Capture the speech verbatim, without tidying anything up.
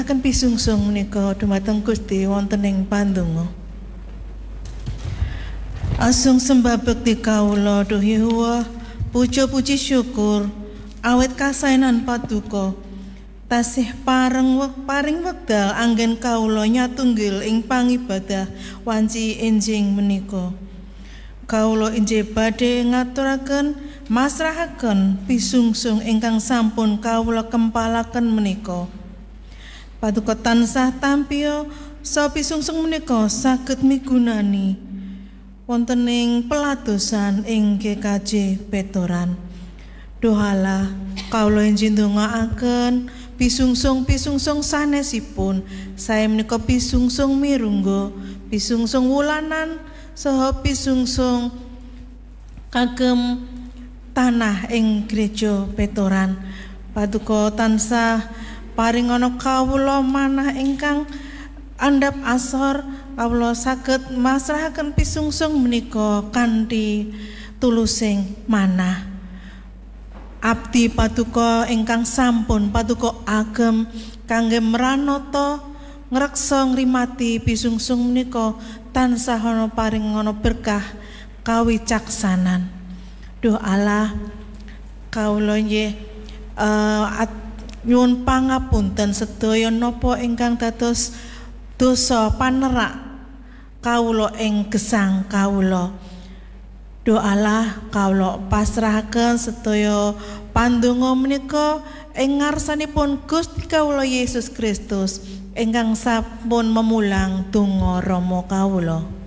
Akan pisungsung menika dumateng Gusti wonten ing pandonga. Asung sembah bekti kawula duh Yehuwa, puja puji syukur awet kasainan paduka tasih pareng wek paring wekdal anggen kawula nyatunggil ing pangibadah wanci enjing menika. Kawula injih badhe ngaturaken masrahaken pisungsung ingkang sampun kawula kempalaken menika. Paduka tansah tampya saha pisungsung menika saged migunani wonten ing peladosan ing G K J Petoran. Dohala kawula injih ndongaaken pisungsung-pisungsung sanesipun sae menika pisungsung mirungga, pisungsung wulanan saha pisungsung kagem tanah ing Gereja Petoran. Paduka tansah paringana kawula manah ingkang andhap asor, kawula saged masrahaken pisungsung menika kanthi tulusing manah. Abdi paduka ingkang sampun paduka agem kangge mranata ngreksa ngrimati pisungsung menika tansah ana paringana berkah kawicaksanan. Duh Allah, kawula nggih uh, nyuwun pangapunten sedaya napa ingkang dados dosa panerak kawula ing gesang kawula. Duh Allah, kawula pasrahaken sedaya pandonga menika ing ngarsanipun Gusti kawula Yesus Kristus ingkang sampun memulang donga Rama kawula.